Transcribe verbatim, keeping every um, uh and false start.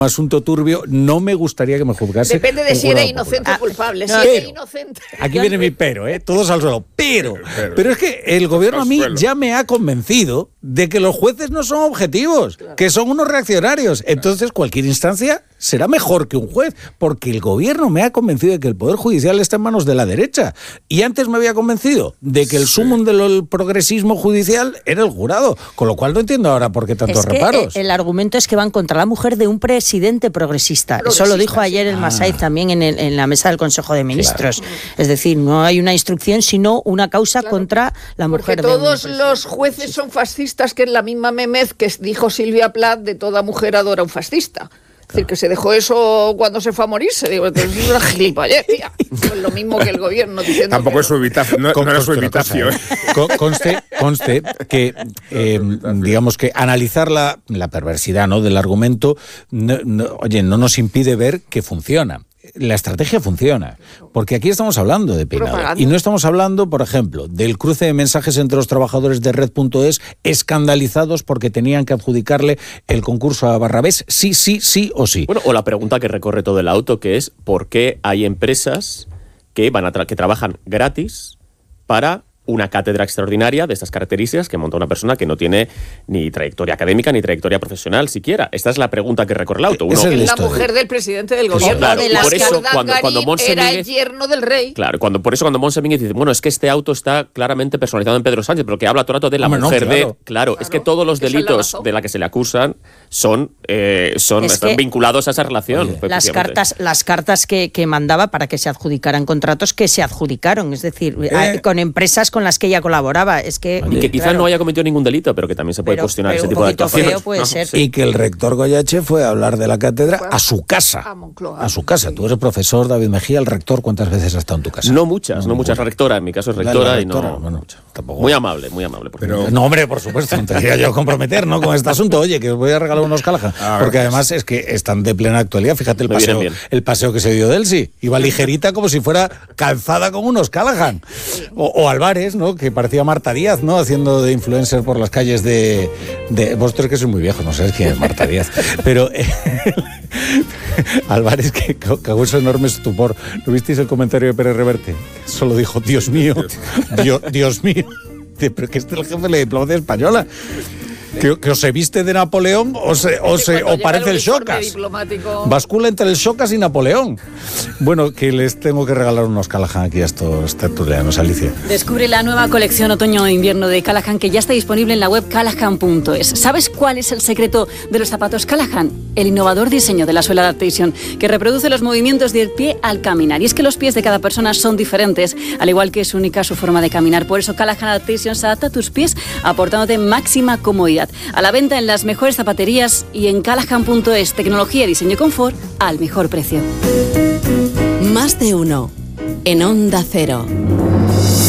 asunto turbio, no me gustaría que me juzgase. Depende de si era inocente o culpable. Si era inocente. Aquí viene mi pero, ¿eh? Todos al suelo. Pero, pero, pero es que el gobierno a mí ya me ha convencido de que los jueces no son objetivos, claro, que son unos reaccionarios. Entonces, cualquier instancia será mejor que un juez, porque el gobierno me ha convencido de que el Poder Judicial está en manos de la derecha. Y antes me había convencido de que el sí. sumum del progresismo judicial era el jurado. Con lo cual no entiendo ahora por qué tantos es que reparos. El argumento es que van contra la mujer de un presidente progresista. progresista Eso lo dijo ayer el Masaiz ah. también en, el, en la mesa del Consejo de Ministros. Claro. Es decir, no hay una instrucción, sino una causa claro. contra la mujer. Porque todos los jueces son fascistas, que es la misma memez que dijo Silvia Plath de toda mujer adora a un fascista. Es decir, que se dejó eso cuando se fue a morirse. Digo, entonces es una gilipollez, tía. Pues lo mismo que el gobierno diciendo. Tampoco que es su evitación, no, con, no era su evitación. Cosa, ¿eh? Conste, conste que, eh, digamos que analizar la, la perversidad, ¿no?, del argumento, no, no, oye, no nos impide ver que funciona. La estrategia funciona, porque aquí estamos hablando de peinado y no estamos hablando, por ejemplo, del cruce de mensajes entre los trabajadores de Red punto es escandalizados porque tenían que adjudicarle el concurso a Barrabés, sí, sí, sí o sí. Bueno, o la pregunta que recorre todo el auto, que es ¿por qué hay empresas que van a tra- que trabajan gratis para una cátedra extraordinaria de estas características que monta una persona que no tiene ni trayectoria académica ni trayectoria profesional siquiera? Esta es la pregunta que recorre el auto. Uno, es el la mujer del presidente del gobierno. Claro, de y por eso cuando, cuando Montse era Mínguez, el yerno del rey. Claro, cuando, por eso cuando Montse Mínguez dice, bueno, es que este auto está claramente personalizado en Pedro Sánchez, pero que habla todo el rato de la Hombre, mujer no, claro. de... Claro, claro, es que todos los delitos de la que se le acusan son, eh, son están vinculados a esa relación. Oye, las cartas, las cartas que, que mandaba para que se adjudicaran contratos que se adjudicaron, es decir, eh. con empresas con las que ella colaboraba. Es que, y que quizás claro. no haya cometido ningún delito, pero que también se puede pero, cuestionar ese tipo de actuaciones. Puede ser. Y que el rector Goyache fue a hablar de la cátedra a su casa. A su casa. Tú eres profesor, David Mejía, el rector, ¿cuántas veces ha estado en tu casa? No muchas, no, no muchas. La rectora, en mi caso es rectora, rectora y no... Bueno, tampoco. Muy amable, muy amable. Pero, no, hombre, por supuesto, no te quería yo comprometer, ¿no?, con este asunto. Oye, que os voy a regalar unos Callahan. Ah, porque ver, además es que están de plena actualidad. Fíjate el paseo, el paseo que se dio de Elsie. Iba ligerita como si fuera calzada con unos Callahan. O, o Álvarez, ¿no?, que parecía Marta Díaz, ¿no?, haciendo de influencer por las calles de... de vosotros que sois muy viejos, no sabéis quién es Marta Díaz. Pero eh, Álvarez, que causó enorme estupor. ¿No visteis el comentario de Pérez Reverte? Solo dijo, Dios mío, Dios, Dios mío. Pero que este es el jefe de la diplomacia española. Que, que o se viste de Napoleón o, se, o, se, o parece el Xocas. Bascula entre el Xocas y Napoleón. Bueno, que les tengo que regalar unos Callahan aquí a estos tertulianos, Alicia. Descubre la nueva colección otoño e invierno de Callahan, que ya está disponible en la web callahan punto es. ¿Sabes cuál es el secreto de los zapatos Callahan? El innovador diseño de la suela Adaptation, que reproduce los movimientos del pie al caminar. Y es que los pies de cada persona son diferentes, al igual que es única su forma de caminar. Por eso Callahan Adaptation se adapta a tus pies, aportándote máxima comodidad. A la venta en las mejores zapaterías y en callahan punto es. Tecnología, diseño y confort al mejor precio. Más de uno en Onda Cero.